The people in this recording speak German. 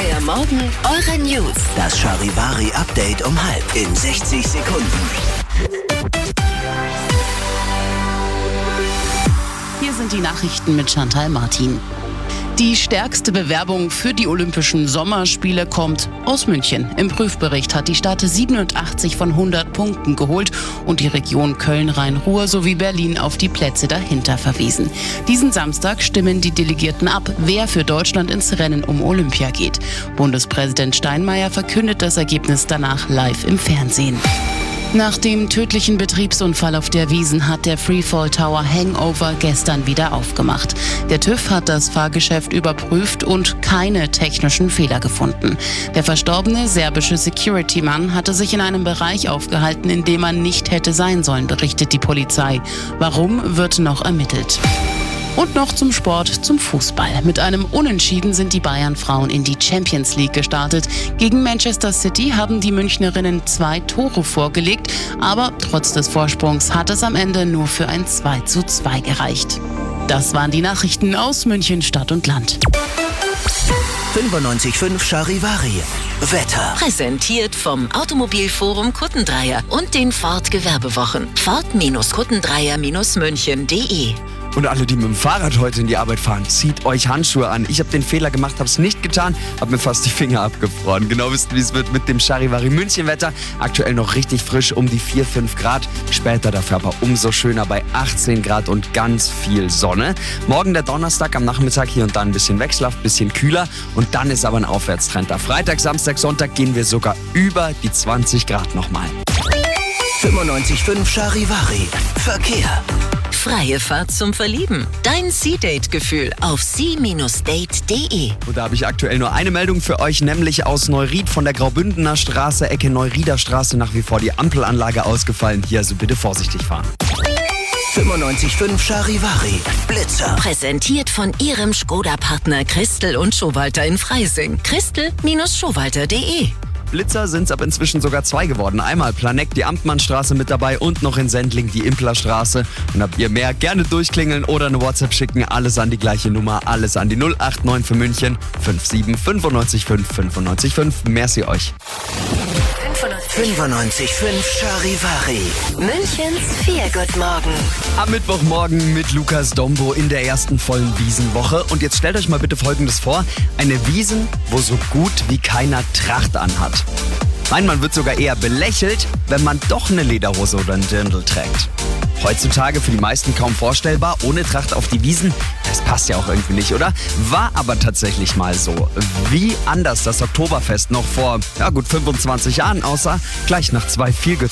Euer Morgen, eure News. Das Charivari-Update um 6:30 in 60 Sekunden. Hier sind die Nachrichten mit Chantal Martin. Die stärkste Bewerbung für die Olympischen Sommerspiele kommt aus München. Im Prüfbericht hat die Stadt 87 von 100 Punkten geholt und die Region Köln-Rhein-Ruhr sowie Berlin auf die Plätze dahinter verwiesen. Diesen Samstag stimmen die Delegierten ab, wer für Deutschland ins Rennen um Olympia geht. Bundespräsident Steinmeier verkündet das Ergebnis danach live im Fernsehen. Nach dem tödlichen Betriebsunfall auf der Wiesn hat der Freefall Tower Hangover gestern wieder aufgemacht. Der TÜV hat das Fahrgeschäft überprüft und keine technischen Fehler gefunden. Der verstorbene serbische Security-Mann hatte sich in einem Bereich aufgehalten, in dem man nicht hätte sein sollen, berichtet die Polizei. Warum, wird noch ermittelt. Und noch zum Sport, zum Fußball. Mit einem Unentschieden sind die Bayern-Frauen in die Champions League gestartet. Gegen Manchester City haben die Münchnerinnen 2 Tore vorgelegt, aber trotz des Vorsprungs hat es am Ende nur für ein 2:2 gereicht. Das waren die Nachrichten aus München, Stadt und Land. 95.5 Charivari. Wetter. Präsentiert vom Automobilforum Kuttendreier und den Ford-Gewerbewochen. Ford-Kuttendreier-München.de. Und alle, die mit dem Fahrrad heute in die Arbeit fahren, zieht euch Handschuhe an. Ich habe den Fehler gemacht, habe es nicht getan, habe mir fast die Finger abgefroren. Genau wisst ihr, wie es wird mit dem Charivari München-Wetter. Aktuell noch richtig frisch, um die 4-5 Grad. Später dafür aber umso schöner bei 18 Grad und ganz viel Sonne. Morgen der Donnerstag, am Nachmittag hier und da ein bisschen wechselhaft, bisschen kühler. Und dann ist aber ein Aufwärtstrend da. Freitag, Samstag, Sonntag gehen wir sogar über die 20 Grad nochmal. 95.5 Charivari. Verkehr. Freie Fahrt zum Verlieben. Dein Sea-Date-Gefühl auf sea-date.de. Und da habe ich aktuell nur eine Meldung für euch, nämlich aus Neuried von der Graubündener Straße, Ecke Neurieder Straße, nach wie vor die Ampelanlage ausgefallen. Hier also bitte vorsichtig fahren. 95.5 Charivari. Blitzer. Präsentiert von Ihrem Skoda-Partner Christel und Schowalter in Freising. Christel-Schowalter.de. Blitzer sind es aber inzwischen sogar 2 geworden. Einmal Planegg, die Amtmannstraße mit dabei und noch in Sendling die Implerstraße. Und habt ihr mehr, gerne durchklingeln oder eine WhatsApp schicken. Alles an die gleiche Nummer, alles an die 089 für München 57 95 5 95 5. Merci euch. 95.5 Charivari. Münchens Feelgood-Morgen. Am Mittwochmorgen mit Lukas Dombo in der ersten vollen Wiesenwoche. Und jetzt stellt euch mal bitte Folgendes vor. Eine Wiesn, wo so gut wie keiner Tracht anhat. Nein, man wird sogar eher belächelt, wenn man doch eine Lederhose oder einen Dirndl trägt. Heutzutage für die meisten kaum vorstellbar, ohne Tracht auf die Wiesn. Das passt ja auch irgendwie nicht, oder? War aber tatsächlich mal so. Wie anders das Oktoberfest noch vor gut 25 Jahren aussah, gleich nach 2 Feelgood